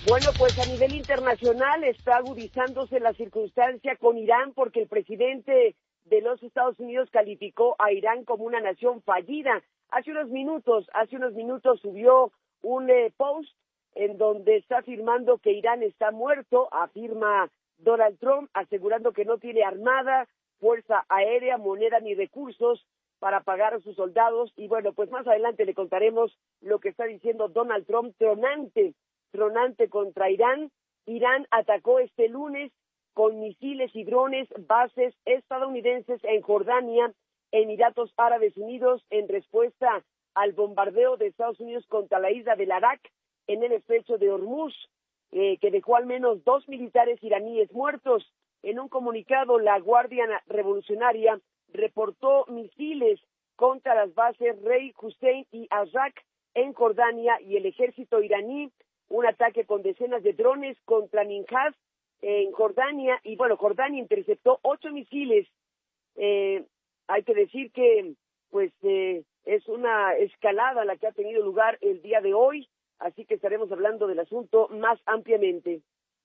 Bueno, pues a nivel internacional está agudizándose la circunstancia con Irán porque el presidente de los Estados Unidos calificó a Irán como una nación fallida. Hace unos minutos subió un post en donde está afirmando que Irán está muerto, afirma Donald Trump, asegurando que no tiene armada, fuerza aérea, moneda ni recursos para pagar a sus soldados. Y bueno, pues más adelante le contaremos lo que está diciendo Donald Trump, tronante contra Irán. Irán atacó este lunes con misiles y drones bases estadounidenses en Jordania, Emiratos Árabes Unidos, en respuesta al bombardeo de Estados Unidos contra la isla del Arak en el estrecho de Hormuz, que dejó al menos 2 militares iraníes muertos. En un comunicado, la Guardia Revolucionaria reportó misiles contra las bases Rey Hussein y Azraq en Jordania, y el ejército iraní un ataque con decenas de drones contra Ninjas en Jordania. Y bueno, Jordania interceptó 8 misiles. Hay que decir que pues es una escalada la que ha tenido lugar el día de hoy, así que estaremos hablando del asunto más ampliamente.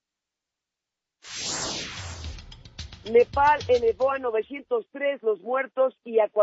Nepal elevó a 903 los muertos y a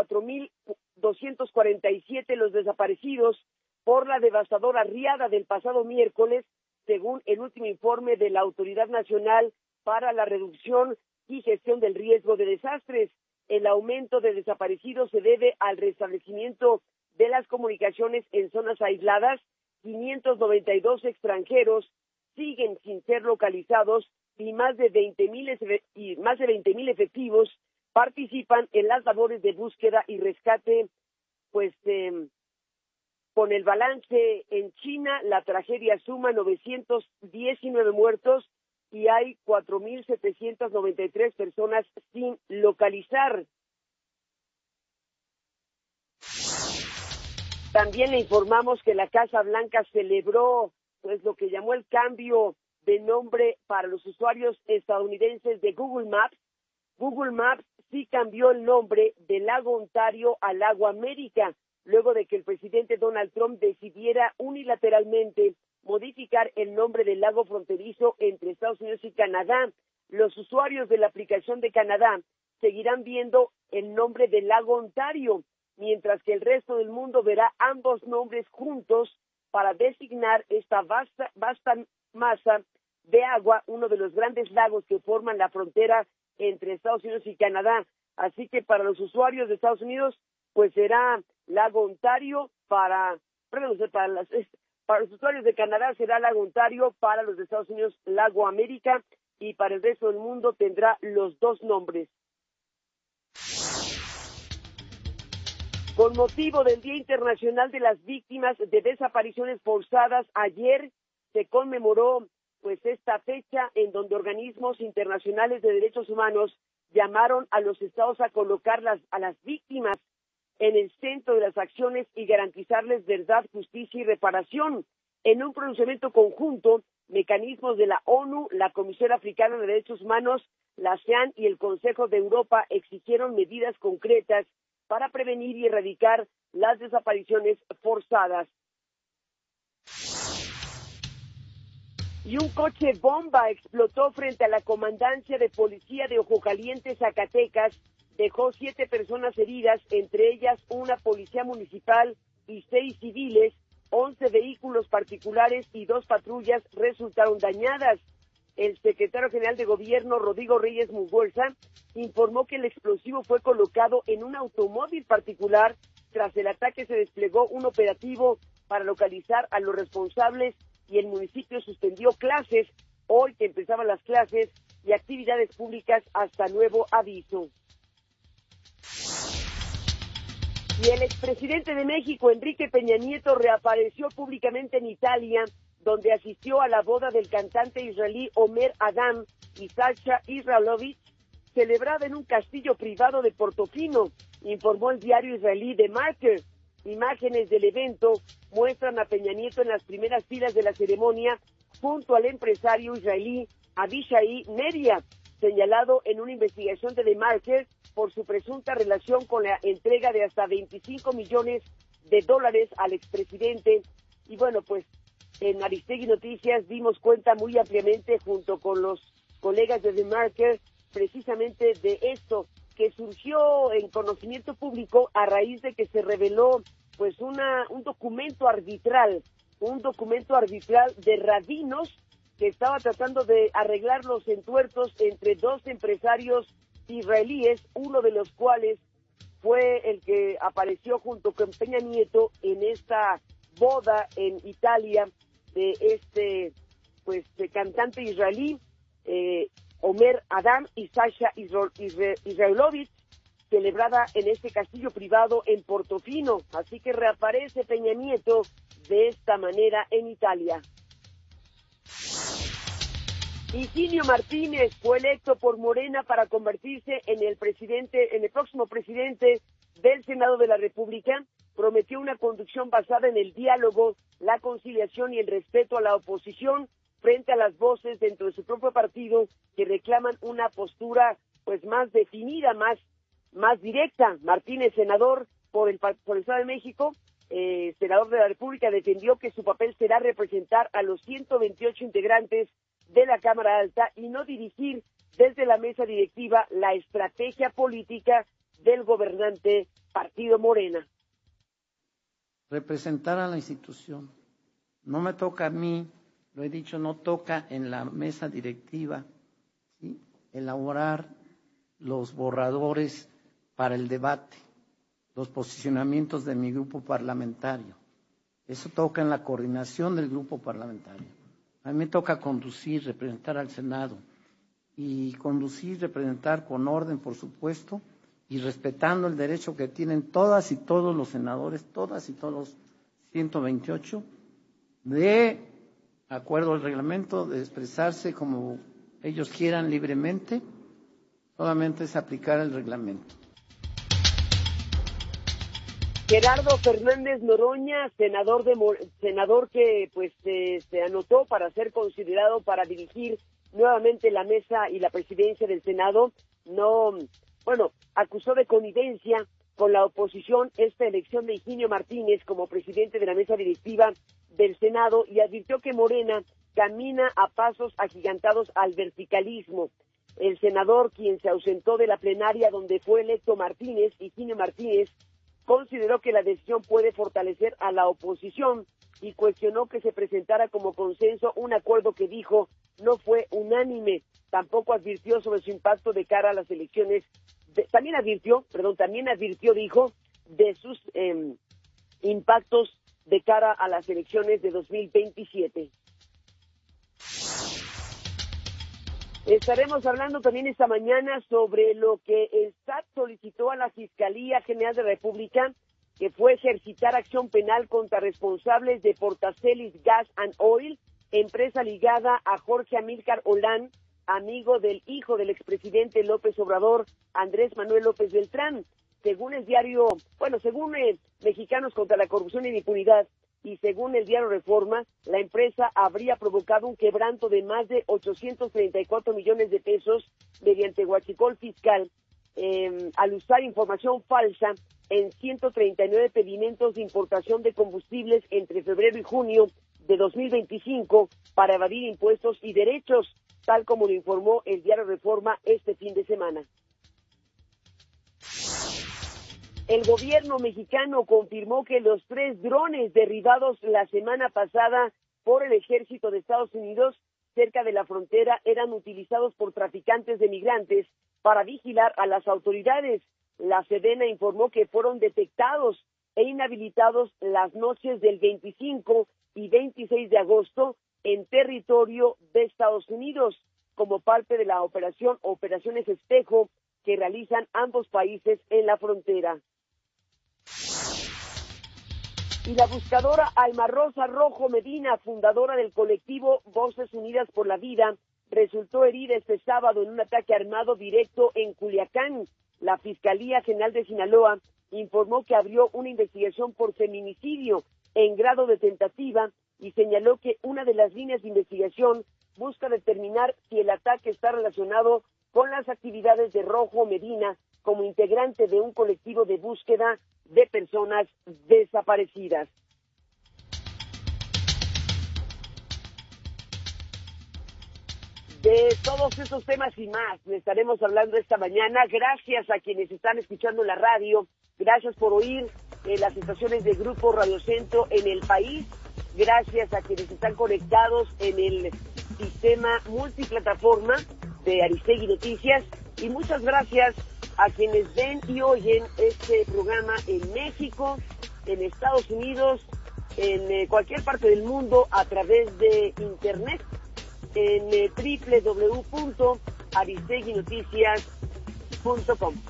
4.247 los desaparecidos por la devastadora riada del pasado miércoles, según el último informe de la Autoridad Nacional para la Reducción y Gestión del Riesgo de Desastres. El aumento de desaparecidos se debe al restablecimiento de las comunicaciones en zonas aisladas. 592 extranjeros siguen sin ser localizados y más de 20,000 efectivos participan en las labores de búsqueda y rescate. Pues con el balance en China, la tragedia suma 919 muertos y hay 4.793 personas sin localizar. También le informamos que la Casa Blanca celebró pues lo que llamó el cambio de nombre para los usuarios estadounidenses de Google Maps. Google Maps sí cambió el nombre de Lago Ontario a Lago América, luego de que el presidente Donald Trump decidiera unilateralmente modificar el nombre del lago fronterizo entre Estados Unidos y Canadá. Los usuarios de la aplicación de Canadá seguirán viendo el nombre del Lago Ontario, mientras que el resto del mundo verá ambos nombres juntos para designar esta vasta masa de agua, uno de los grandes lagos que forman la frontera entre Estados Unidos y Canadá. Así que para los usuarios de Estados Unidos, pues será Lago Ontario, para los usuarios de Canadá será Lago Ontario, para los de Estados Unidos Lago América, y para el resto del mundo tendrá los dos nombres. Con motivo del Día Internacional de las Víctimas de Desapariciones Forzadas, ayer se conmemoró pues esta fecha en donde organismos internacionales de derechos humanos llamaron a los estados a colocar a las víctimas en el centro de las acciones y garantizarles verdad, justicia y reparación. En un pronunciamiento conjunto, mecanismos de la ONU, la Comisión Africana de Derechos Humanos, la ASEAN y el Consejo de Europa exigieron medidas concretas para prevenir y erradicar las desapariciones forzadas. Y un coche bomba explotó frente a la comandancia de policía de Ojo Caliente, Zacatecas. Dejó 7 personas heridas, entre ellas una policía municipal y 6 civiles. 11 vehículos particulares y 2 patrullas resultaron dañadas. El secretario general de Gobierno, Rodrigo Reyes Muguerza, informó que el explosivo fue colocado en un automóvil particular. Tras el ataque se desplegó un operativo para localizar a los responsables y el municipio suspendió clases, hoy que empezaban las clases, y actividades públicas hasta nuevo aviso. Y el expresidente de México, Enrique Peña Nieto, reapareció públicamente en Italia, donde asistió a la boda del cantante israelí Omer Adam y Sasha Israelovich, celebrada en un castillo privado de Portofino, informó el diario israelí The Marker. Imágenes del evento muestran a Peña Nieto en las primeras filas de la ceremonia junto al empresario israelí Abishai Neria, señalado en una investigación de The Marker por su presunta relación con la entrega de hasta $25 millones al expresidente. Y bueno, pues en Aristegui Noticias dimos cuenta muy ampliamente junto con los colegas de The Marker precisamente de esto que surgió en conocimiento público a raíz de que se reveló pues un documento arbitral de rabinos que estaba tratando de arreglar los entuertos entre dos empresarios israelíes, uno de los cuales fue el que apareció junto con Peña Nieto en esta boda en Italia de este cantante israelí, Omer Adam y Sasha Israelovich, celebrada en este castillo privado en Portofino. Así que reaparece Peña Nieto de esta manera en Italia. Higinio Martínez fue electo por Morena para convertirse en el próximo presidente del Senado de la República. Prometió una conducción basada en el diálogo, la conciliación y el respeto a la oposición frente a las voces dentro de su propio partido que reclaman una postura pues más definida, más directa. Martínez, senador por el Estado de México, senador de la República, defendió que su papel será representar a los 128 integrantes de la Cámara Alta y no dirigir desde la mesa directiva la estrategia política del gobernante partido Morena. Representar a la institución. No me toca a mí, lo he dicho, no toca en la mesa directiva, ¿sí?, elaborar los borradores para el debate, los posicionamientos de mi grupo parlamentario. Eso toca en la coordinación del grupo parlamentario. A mí me toca conducir, representar al Senado, y conducir, representar con orden, por supuesto, y respetando el derecho que tienen todas y todos los senadores, todas y todos 128, de acuerdo al reglamento, de expresarse como ellos quieran libremente. Solamente es aplicar el reglamento. Gerardo Fernández Noroña, senador que se anotó para ser considerado para dirigir nuevamente la mesa y la presidencia del Senado, acusó de connivencia con la oposición esta elección de Higinio Martínez como presidente de la mesa directiva del Senado y advirtió que Morena camina a pasos agigantados al verticalismo. El senador, quien se ausentó de la plenaria donde fue electo Higinio Martínez, consideró que la decisión puede fortalecer a la oposición y cuestionó que se presentara como consenso un acuerdo que dijo no fue unánime. Tampoco advirtió sobre su impacto de cara a las elecciones. También advirtió, dijo, de sus impactos de cara a las elecciones de 2027. Estaremos hablando también esta mañana sobre lo que el SAT solicitó a la Fiscalía General de la República, que fue ejercitar acción penal contra responsables de Portacelis Gas and Oil, empresa ligada a Jorge Amílcar Olán, amigo del hijo del expresidente López Obrador, Andrés Manuel López Beltrán. Según Mexicanos contra la Corrupción y la Impunidad, y según el diario Reforma, la empresa habría provocado un quebranto de más de 834 millones de pesos mediante huachicol fiscal al usar información falsa en 139 pedimentos de importación de combustibles entre febrero y junio de 2025 para evadir impuestos y derechos, tal como lo informó el diario Reforma este fin de semana. El gobierno mexicano confirmó que los 3 drones derribados la semana pasada por el ejército de Estados Unidos cerca de la frontera eran utilizados por traficantes de migrantes para vigilar a las autoridades. La Sedena informó que fueron detectados e inhabilitados las noches del 25 y 26 de agosto en territorio de Estados Unidos como parte de la Operaciones Espejo que realizan ambos países en la frontera. Y la buscadora Alma Rosa Rojo Medina, fundadora del colectivo Voces Unidas por la Vida, resultó herida este sábado en un ataque armado directo en Culiacán. La Fiscalía General de Sinaloa informó que abrió una investigación por feminicidio en grado de tentativa y señaló que una de las líneas de investigación busca determinar si el ataque está relacionado con las actividades de Rojo Medina como integrante de un colectivo de búsqueda de personas desaparecidas. De todos estos temas y más le estaremos hablando esta mañana. Gracias a quienes están escuchando la radio. Gracias por oír las estaciones de Grupo Radio Centro en el país. Gracias a quienes están conectados en el sistema multiplataforma de Aristegui Noticias. Y muchas gracias a quienes ven y oyen este programa en México, en Estados Unidos, en cualquier parte del mundo a través de Internet, en www.aristeguinoticias.com.